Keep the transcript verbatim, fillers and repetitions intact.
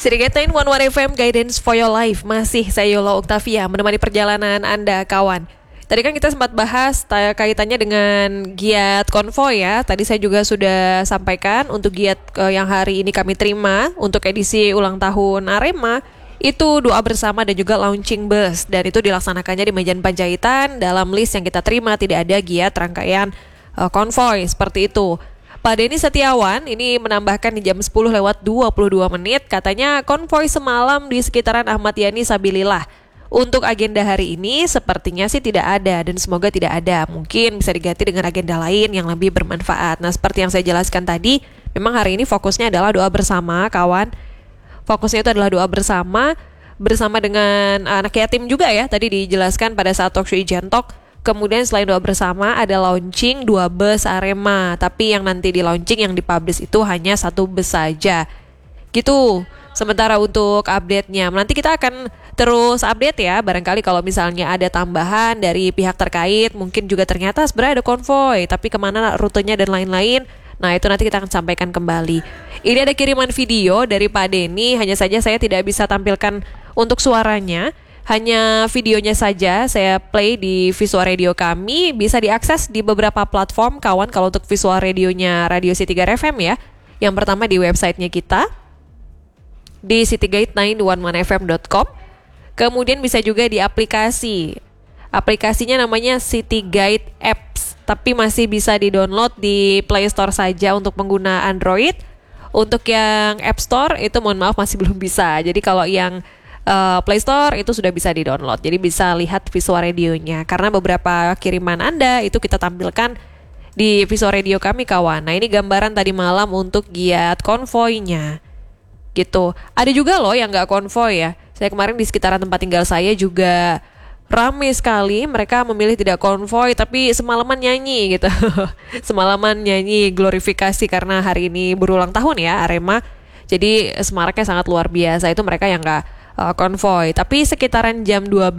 Sedikit sembilan satu satu F M Guidance for Your Life. Masih saya Yola Octavia menemani perjalanan Anda kawan. Tadi kan kita sempat bahas ta- kaitannya dengan giat konvoy ya. Tadi saya juga sudah sampaikan untuk giat uh, yang hari ini kami terima untuk edisi ulang tahun Arema itu doa bersama dan juga launching bus, dan itu dilaksanakannya di Medan Panjaitan. Dalam list yang kita terima tidak ada giat rangkaian uh, konvoy seperti itu. Pak Denny Setiawan ini menambahkan di jam sepuluh lewat dua puluh dua menit, katanya konvoy semalam di sekitaran Ahmad Yani Sabilillah. Untuk agenda hari ini sepertinya sih tidak ada, dan semoga tidak ada. Mungkin bisa diganti dengan agenda lain yang lebih bermanfaat. Nah, seperti yang saya jelaskan tadi, memang hari ini fokusnya adalah doa bersama, kawan. Fokusnya itu adalah doa bersama, bersama dengan anak yatim juga ya. Tadi dijelaskan pada saat talk show Ijen Talk. Kemudian selain doa bersama ada launching dua bus Arema, tapi yang nanti di launching yang dipublish itu hanya satu bus saja. Gitu. Sementara untuk update-nya, nanti kita akan terus update ya. Barangkali kalau misalnya ada tambahan dari pihak terkait, mungkin juga ternyata sebenarnya ada konvoy, tapi kemana rutenya dan lain-lain. Nah, itu nanti kita akan sampaikan kembali. Ini ada kiriman video dari Pak Denny, hanya saja saya tidak bisa tampilkan untuk suaranya. Hanya videonya saja saya play di visual radio kami. Bisa diakses di beberapa platform, kawan. Kalau untuk visual radionya Radio City Guide F M ya. Yang pertama di websitenya kita, di citygate sembilan satu satu f m dot com. Kemudian bisa juga di aplikasi. Aplikasinya namanya City Guide Apps, tapi masih bisa di-download di Play Store saja untuk pengguna Android. Untuk yang App Store itu mohon maaf masih belum bisa. Jadi kalau yang Uh, Play Store itu sudah bisa di-download. Jadi bisa lihat visual radionya. Karena beberapa kiriman Anda itu kita tampilkan di visual radio kami, kawan. Nah, ini gambaran tadi malam untuk giat konvoynya. Gitu. Ada juga loh yang gak konvoy ya. Saya kemarin di sekitaran tempat tinggal saya juga rame sekali. Mereka memilih tidak konvoy tapi semalaman nyanyi gitu. Semalaman nyanyi glorifikasi karena hari ini berulang tahun ya Arema. Jadi semaraknya sangat luar biasa. Itu mereka yang gak Uh, konvoy, tapi sekitaran jam dua belas